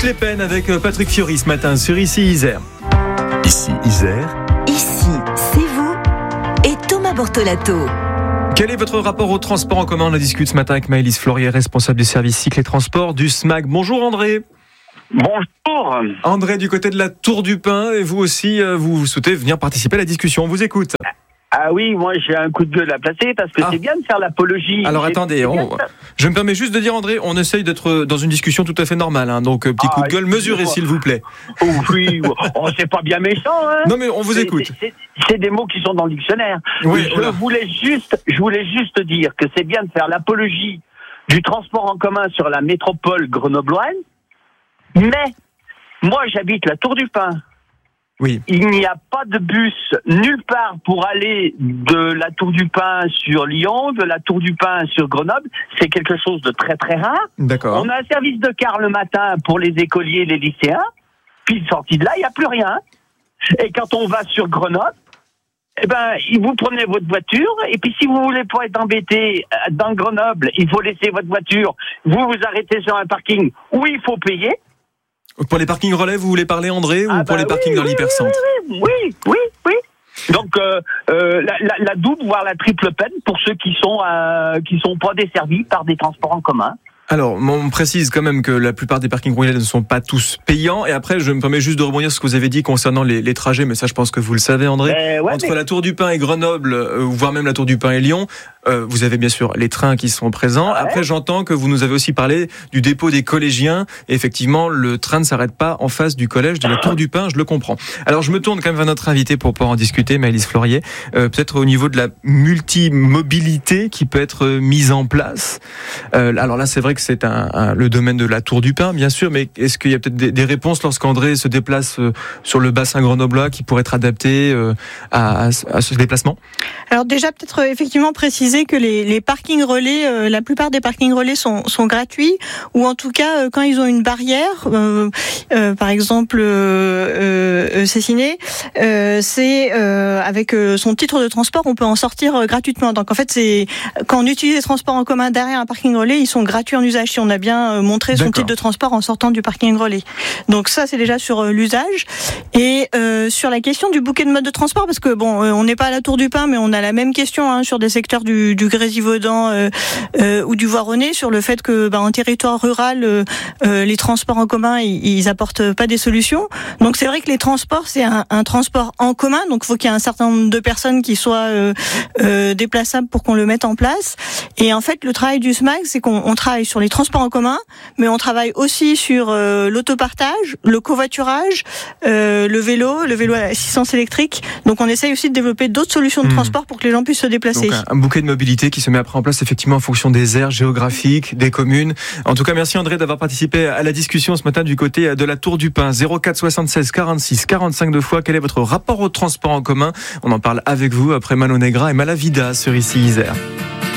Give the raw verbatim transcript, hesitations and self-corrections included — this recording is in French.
toutes les peines avec Patrick Fiori ce matin sur Ici Isère. Ici Isère. Ici, c'est vous et Thomas Bortolato. Quel est votre rapport au transport en commun? On en discute ce matin avec Maëlys Florier, responsable du service cycle et transport du S M A C. Bonjour André. Bonjour. André du côté de la Tour du Pin, et vous aussi, vous souhaitez venir participer à la discussion. On vous écoute. Ah oui, moi j'ai un coup de gueule à placer parce que ah. c'est bien de faire l'apologie. Alors attendez, on... je me permets juste de dire André, on essaye d'être dans une discussion tout à fait normale, hein, donc petit ah, coup de gueule mesuré s'il vous plaît. Oh, oui, oh, c'est pas bien méchant. Hein. Non mais on vous c'est, écoute. C'est, c'est, c'est des mots qui sont dans le dictionnaire. Oui, je, voilà. voulais juste, je voulais juste dire que c'est bien de faire l'apologie du transport en commun sur la métropole grenobloise, mais moi j'habite la Tour du Pin. Oui. Il n'y a pas de bus nulle part pour aller de la Tour du Pin sur Lyon, de la Tour du Pin sur Grenoble. C'est quelque chose de très très rare. D'accord. On a un service de car le matin pour les écoliers, les lycéens. Puis sorti de là, il n'y a plus rien. Et quand on va sur Grenoble, eh ben, vous prenez votre voiture. Et puis si vous voulez pas être embêté dans Grenoble, il faut laisser votre voiture. Vous vous arrêtez sur un parking où il faut payer. Pour les parkings relais, vous voulez parler André, ah ou pour bah les parkings oui, dans oui, l'hypercentre? Oui, oui, oui, oui. Donc euh, euh, la, la, la double, voire la triple peine pour ceux qui sont euh, qui sont pas desservis par des transports en commun. Alors, on précise quand même que la plupart des parkings roulés ne sont pas tous payants. Et après, je me permets juste de rebondir sur ce que vous avez dit concernant les, les trajets, mais ça, je pense que vous le savez, André. Euh, ouais, Entre mais... la Tour du Pin et Grenoble, euh, voire même la Tour du Pin et Lyon, euh, vous avez bien sûr les trains qui sont présents. Ouais. Après, j'entends que vous nous avez aussi parlé du dépôt des collégiens. Et effectivement, le train ne s'arrête pas en face du collège de la Tour du Pin, je le comprends. Alors, je me tourne quand même vers notre invité pour pouvoir en discuter, Maëlys Florier. Euh, peut-être au niveau de la multimobilité qui peut être mise en place. Euh, alors là, c'est vrai que c'est un, un le domaine de la Tour du Pin, bien sûr, mais est-ce qu'il y a peut-être des, des réponses lorsqu'André se déplace euh, sur le bassin grenoblois qui pourraient être adaptées euh, à, à, à ce déplacement? Alors déjà, peut-être euh, effectivement préciser que les, les parkings relais, euh, la plupart des parkings relais sont, sont gratuits, ou en tout cas, euh, quand ils ont une barrière, euh, euh, par exemple, euh, euh, Céciné, euh, c'est euh, avec euh, son titre de transport, on peut en sortir euh, gratuitement. Donc en fait, c'est quand on utilise les transports en commun derrière un parking relais, ils sont gratuits en usage si on a bien montrer son titre de transport en sortant du parking relais. Donc ça, c'est déjà sur euh, l'usage. Et euh, sur la question du bouquet de mode de transport, parce que bon, euh, on n'est pas à la Tour du Pin, mais on a la même question hein, sur des secteurs du, du Grésivaudan euh, euh, ou du Voironnais, sur le fait que bah, en territoire rural, euh, euh, les transports en commun, ils, ils apportent pas des solutions. Donc c'est vrai que les transports, c'est un, un transport en commun, donc il faut qu'il y ait un certain nombre de personnes qui soient euh, euh, déplaçables pour qu'on le mette en place. Et en fait, le travail du S M A C, c'est qu'on on travaille sur les transports en commun, mais on travaille aussi sur euh, l'autopartage, le covoiturage, euh, le vélo, le vélo à assistance électrique. Donc on essaye aussi de développer d'autres solutions de mmh. transport pour que les gens puissent se déplacer. Donc un, un bouquet de mobilité qui se met après en place effectivement en fonction des aires géographiques, des communes. En tout cas, merci André d'avoir participé à la discussion ce matin du côté de la Tour du Pin. zéro quatre soixante-seize quarante-six quarante-cinq deux fois. Quel est votre rapport au transport en commun? On en parle avec vous après Mano Negra et Malavida sur Ici Isère.